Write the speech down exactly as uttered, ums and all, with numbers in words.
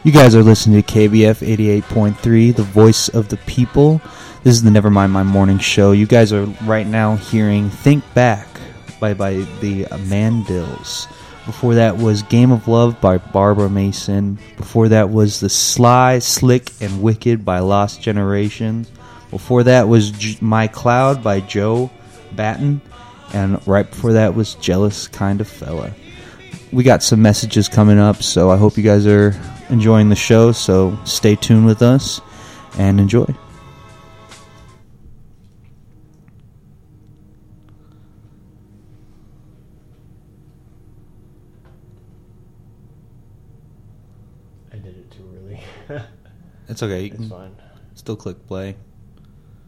You guys are listening to K B F eighty-eight point three, the voice of the people. This is the Nevermind My Morning show. You guys are right now hearing Think Back by, by the Mandills. Before that was Game of Love by Barbara Mason. Before that was The Sly, Slick, and Wicked by Lost Generations. Before that was J- My Cloud by Joe Batten. And right before that was Jealous Kind of Fella. We got some messages coming up, so I hope you guys are enjoying the show. So stay tuned with us and enjoy. I did it too early. It's okay. You it's can fine. Still click play.